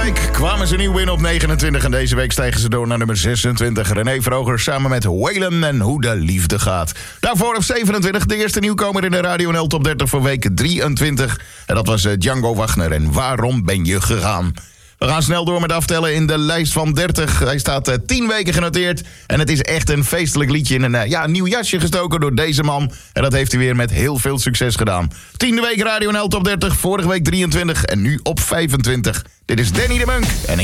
week kwamen ze nieuw in op 29 en deze week stijgen ze door naar nummer 26. René Vroger samen met Waylon en Hoe de Liefde Gaat. Daarvoor op 27 de eerste nieuwkomer in de Radio NL Top 30 voor week 23. En dat was Django Wagner en Waarom ben je gegaan? We gaan snel door met aftellen in de lijst van 30. Hij staat 10 weken genoteerd. En het is echt een feestelijk liedje in een nieuw jasje gestoken door deze man. En dat heeft hij weer met heel veel succes gedaan. 10e week Radio NL Top 30, vorige week 23 en nu op 25. Dit is Danny de Munk en